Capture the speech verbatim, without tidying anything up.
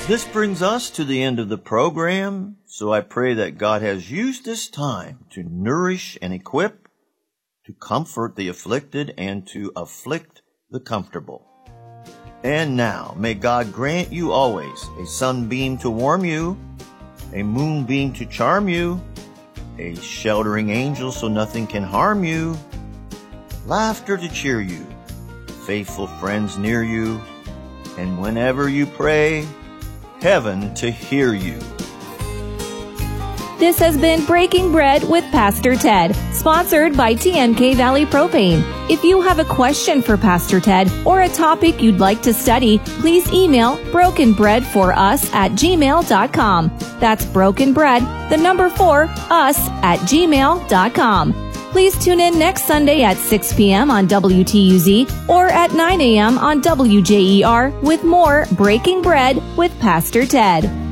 This brings us to the end of the program, so I pray that God has used this time to nourish and equip, to comfort the afflicted, and to afflict the comfortable. And now, may God grant you always a sunbeam to warm you, a moonbeam to charm you, a sheltering angel so nothing can harm you, laughter to cheer you, faithful friends near you, and whenever you pray, heaven to hear you. This has been Breaking Bread with Pastor Ted, sponsored by T N K Valley Propane. If you have a question for Pastor Ted or a topic you'd like to study, please email brokenbreadforus at gmail dot com. That's brokenbread, the number four, us at gmail dot com. Please tune in next Sunday at six p.m. on W T U Z or at nine a.m. on W J E R with more Breaking Bread with Pastor Ted.